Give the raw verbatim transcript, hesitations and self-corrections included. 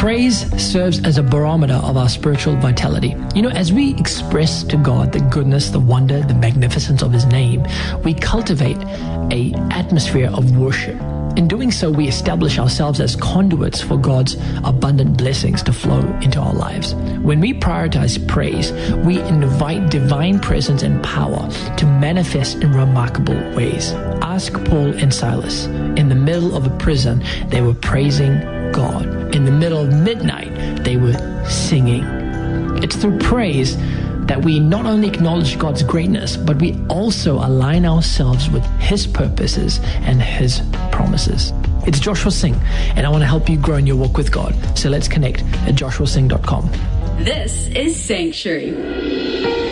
Praise serves as a barometer of our spiritual vitality. You know, as we express to God the goodness, the wonder, the magnificence of His name, we cultivate an atmosphere of worship. In doing so, we establish ourselves as conduits for God's abundant blessings to flow into our lives. When we prioritize praise, we invite divine presence and power to manifest in remarkable ways. Ask Paul and Silas. In the middle of a prison, they were praising God. In the middle of midnight, they were singing. It's through praise that we not only acknowledge God's greatness, but we also align ourselves with His purposes and His promises. It's Joshua Singh, and I want to help you grow in your walk with God. So let's connect at joshua singh dot com. This is Sanctuary.